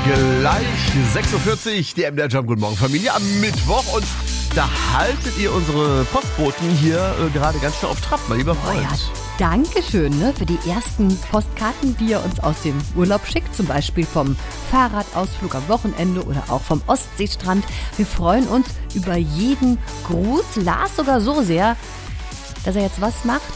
Gleich 6.40 Uhr, die MDR Jump. Guten Morgen, Familie, am Mittwoch. Und da haltet ihr unsere Postboten hier gerade ganz schön auf Trab, mein lieber Freund. Ja, danke schön für die ersten Postkarten, die ihr uns aus dem Urlaub schickt. Zum Beispiel vom Fahrradausflug am Wochenende oder auch vom Ostseestrand. Wir freuen uns über jeden Gruß. Lars sogar so sehr, dass er jetzt was macht.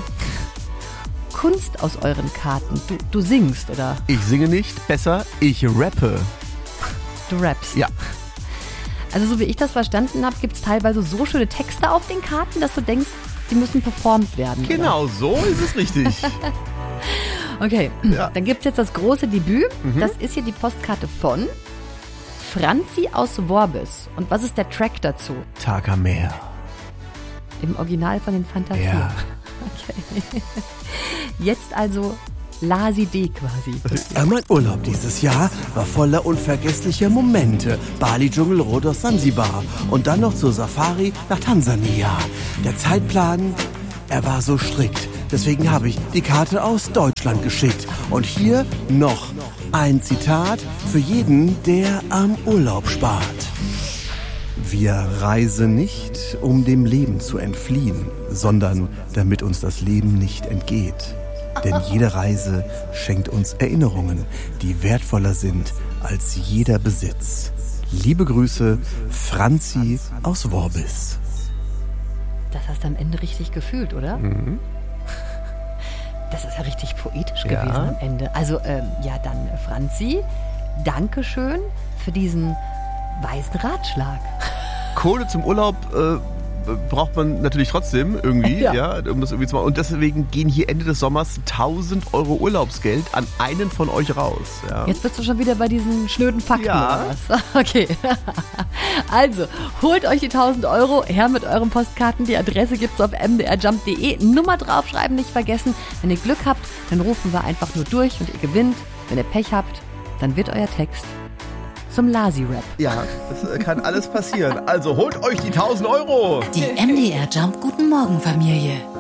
Kunst aus euren Karten. Du singst, oder? Ich singe nicht, besser, ich rappe. Du rappst? Ja. Also so wie ich das verstanden habe, gibt es teilweise so schöne Texte auf den Karten, dass du denkst, die müssen performt werden. Genau, oder? so ist es richtig. Okay, Ja. Dann gibt es jetzt das große Debüt. Das ist hier die Postkarte von Franzi aus Worbis. Und was ist der Track dazu? Tagamer. Im Original von den Fantasien. Ja. Okay. Jetzt also Lasi D quasi. Mein Urlaub dieses Jahr war voller unvergesslicher Momente. Bali, Dschungel, Rhodos, Sansibar und dann noch zur Safari nach Tansania. Der Zeitplan, er war so strikt. Deswegen habe ich die Karte aus Deutschland geschickt. Und hier noch ein Zitat für jeden, der am Urlaub spart. Wir reisen nicht, um dem Leben zu entfliehen, sondern damit uns das Leben nicht entgeht. Denn jede Reise schenkt uns Erinnerungen, die wertvoller sind als jeder Besitz. Liebe Grüße, Franzi aus Worbis. Das hast du am Ende richtig gefühlt, oder? Mhm. Das ist ja richtig poetisch Ja. gewesen am Ende. Also, ja dann Franzi, Dankeschön für diesen weisen Ratschlag. Kohle zum Urlaub braucht man natürlich trotzdem irgendwie, Ja. ja, um das irgendwie zu machen. Und deswegen gehen hier Ende des Sommers 1.000 Euro Urlaubsgeld an einen von euch raus. Ja. Jetzt bist du schon wieder bei diesen schnöden Fakten, Ja. oder was? Okay. Also, holt euch die 1.000 Euro, her mit euren Postkarten. Die Adresse gibt's auf mdrjump.de. Nummer draufschreiben nicht vergessen. Wenn ihr Glück habt, dann rufen wir einfach nur durch und ihr gewinnt. Wenn ihr Pech habt, dann wird euer Text zum Lasi-Rap. Ja, das kann alles passieren. Also holt euch die 1.000 Euro. Die MDR Jump Guten Morgen Familie.